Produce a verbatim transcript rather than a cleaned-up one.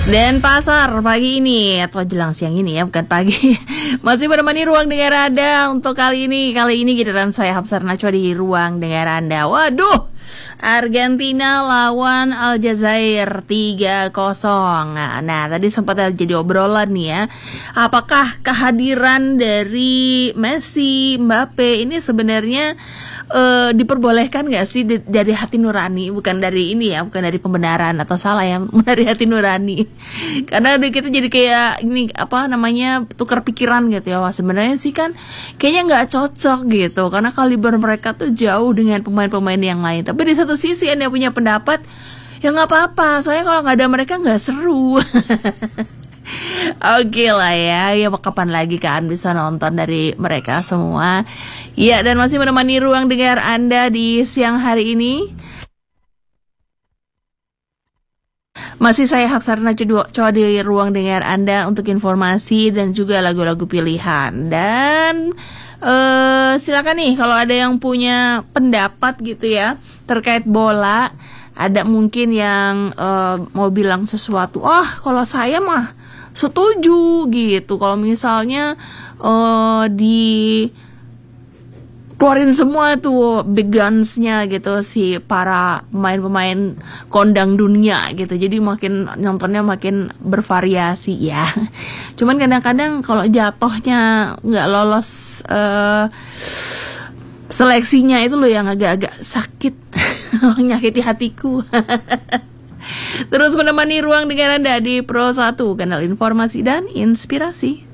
Dan pasar pagi ini atau jelang siang ini ya, bukan pagi, masih menemani Ruang Dengar Anda untuk kali ini. Kali ini giliran saya Hapsar Nachwa di Ruang Dengar Anda. Waduh, Argentina lawan Aljazair tiga kosong. Nah, nah tadi sempat jadi obrolan nih ya. Apakah kehadiran dari Messi, Mbappe ini sebenarnya Uh, diperbolehkan gak sih di, dari hati nurani, bukan dari ini ya, bukan dari pembenaran atau salah ya, dari hati nurani. Karena kita jadi kayak ini apa namanya tukar pikiran gitu ya. Wah sebenarnya sih kan kayaknya nggak cocok gitu, karena kaliber mereka tuh jauh dengan pemain-pemain yang lain. Tapi di satu sisi Anda punya pendapat, ya nggak apa-apa, soalnya kalau nggak ada mereka nggak seru. Oke lah ya, ya kapan lagi kan bisa nonton dari mereka semua. Ya, dan masih menemani Ruang Dengar Anda di siang hari ini. Masih saya Hapsar Nachwa di Ruang Dengar Anda untuk informasi dan juga lagu-lagu pilihan. Dan uh, silakan nih kalau ada yang punya pendapat gitu ya terkait bola. Ada mungkin yang uh, mau bilang sesuatu, ah kalau saya mah setuju gitu, kalau misalnya uh, di keluarin semua tuh big guns-nya gitu, si para pemain-pemain kondang dunia gitu, jadi makin nontonnya makin bervariasi ya. Cuman kadang-kadang kalau jatohnya nggak lolos uh, seleksinya itu loh yang agak-agak sakit, menyakiti hatiku. Terus menemani Ruang Dengar Anda di Pro satu, kanal informasi dan inspirasi.